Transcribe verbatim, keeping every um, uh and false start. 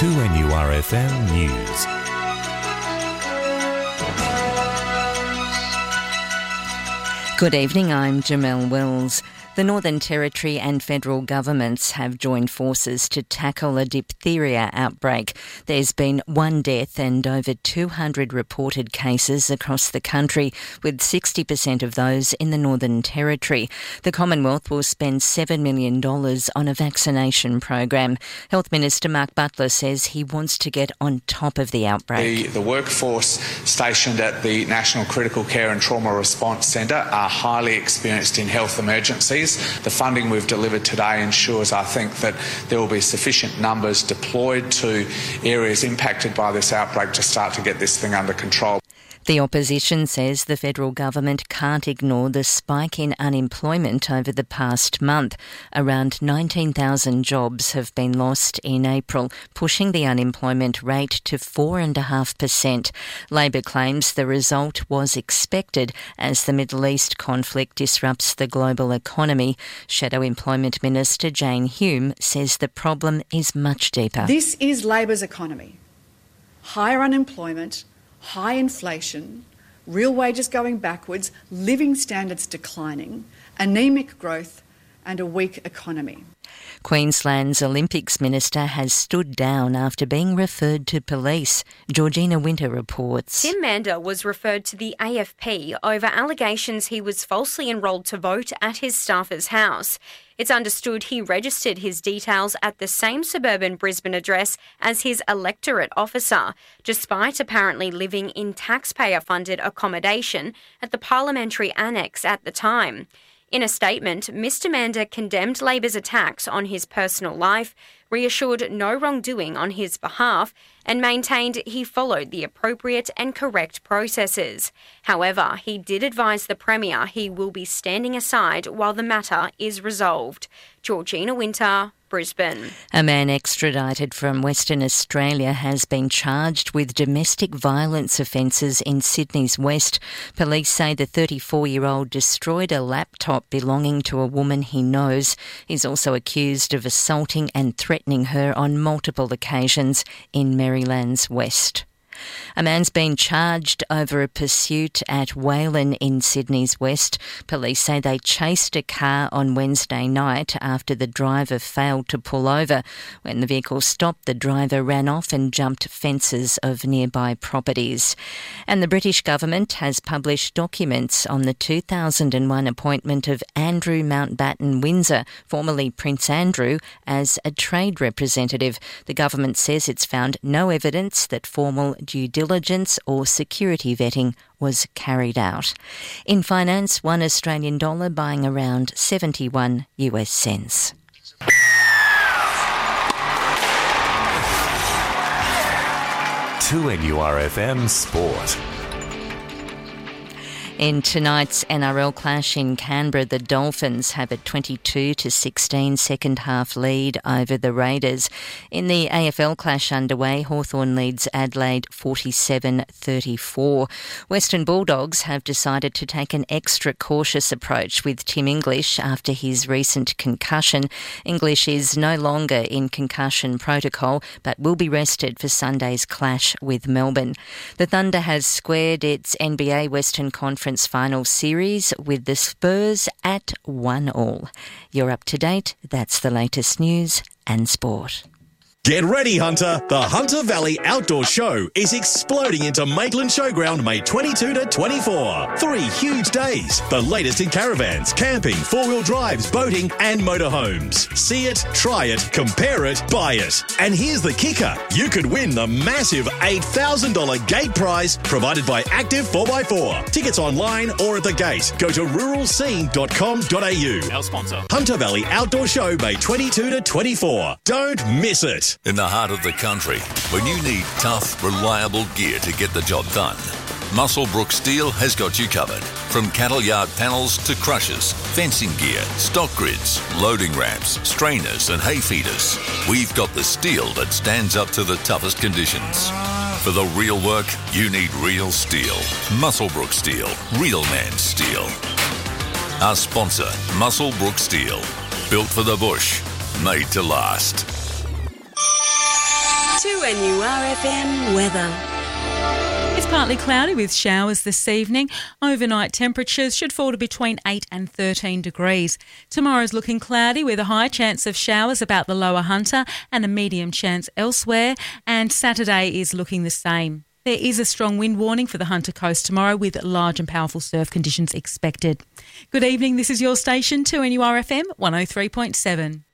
two N U R F M News. Good evening, I'm Jamelle Wells. The Northern Territory and federal governments have joined forces to tackle a diphtheria outbreak. There's been one death and over two hundred reported cases across the country, with sixty percent of those in the Northern Territory. The Commonwealth will spend seven million dollars on a vaccination program. Health Minister Mark Butler says he wants to get on top of the outbreak. The, the workforce stationed at the National Critical Care and Trauma Response Centre are highly experienced in health emergencies. The funding we've delivered today ensures, I think, that there will be sufficient numbers deployed to areas impacted by this outbreak to start to get this thing under control. The opposition says the federal government can't ignore the spike in unemployment over the past month. Around nineteen thousand jobs have been lost in April, pushing the unemployment rate to four point five percent. Labor claims the result was expected as the Middle East conflict disrupts the global economy. Shadow Employment Minister Jane Hume says the problem is much deeper. This is Labor's economy. Higher unemployment, high inflation, real wages going backwards, living standards declining, anaemic growth and a weak economy. Queensland's Olympics Minister has stood down after being referred to police. Georgina Winter reports. Tim Mander was referred to the A F P over allegations he was falsely enrolled to vote at his staffer's house. It's understood he registered his details at the same suburban Brisbane address as his electorate officer, despite apparently living in taxpayer-funded accommodation at the parliamentary annex at the time. In a statement, Mister Mander condemned Labor's attacks on his personal life, reassured no wrongdoing on his behalf, and maintained he followed the appropriate and correct processes. However, he did advise the Premier he will be standing aside while the matter is resolved. Georgina Winter, Brisbane. A man extradited from Western Australia has been charged with domestic violence offences in Sydney's West. Police say the thirty-four-year-old destroyed a laptop belonging to a woman he knows. He's also accused of assaulting and threatening her on multiple occasions in Maryland's West. A man's been charged over a pursuit at Wayland in Sydney's West. Police say they chased a car on Wednesday night after the driver failed to pull over. When the vehicle stopped, the driver ran off and jumped fences of nearby properties. And the British government has published documents on the two thousand one appointment of Andrew Mountbatten Windsor, formerly Prince Andrew, as a trade representative. The government says it's found no evidence that formal due diligence or security vetting was carried out. In finance, one Australian dollar buying around seventy-one US cents. two N U R F M Sport. In tonight's N R L clash in Canberra, the Dolphins have a twenty-two to sixteen second half lead over the Raiders. In the A F L clash underway, Hawthorn leads Adelaide forty-seven thirty-four. Western Bulldogs have decided to take an extra cautious approach with Tim English after his recent concussion. English is no longer in concussion protocol but will be rested for Sunday's clash with Melbourne. The Thunder has squared its N B A Western Conference final series with the Spurs at one all. You're up to date. That's the latest news and sport. Get ready, Hunter! The Hunter Valley Outdoor Show is exploding into Maitland Showground May twenty-second to twenty-fourth. Three huge days. The latest in caravans, camping, four-wheel drives, boating and motorhomes. See it, try it, compare it, buy it. And here's the kicker. You could win the massive eight thousand dollars gate prize provided by Active four by four. Tickets online or at the gate. Go to rural scene dot com dot a u. Our sponsor. Hunter Valley Outdoor Show May twenty-second to twenty-fourth. Don't miss it. In the heart of the country, when you need tough, reliable gear to get the job done, Muswellbrook Steel has got you covered. From cattle yard panels to crushers, fencing gear, stock grids, loading ramps, strainers and hay feeders, we've got the steel that stands up to the toughest conditions. For the real work, you need real steel. Muswellbrook Steel. Real man steel. Our sponsor, Muswellbrook Steel. Built for the bush. Made to last. two two N U R F M weather. It's partly cloudy with showers this evening. Overnight temperatures should fall to between eight and thirteen degrees. Tomorrow's looking cloudy with a high chance of showers about the lower Hunter and a medium chance elsewhere. And Saturday is looking the same. There is a strong wind warning for the Hunter Coast tomorrow with large and powerful surf conditions expected. Good evening, this is your station, two N U R F M one oh three point seven.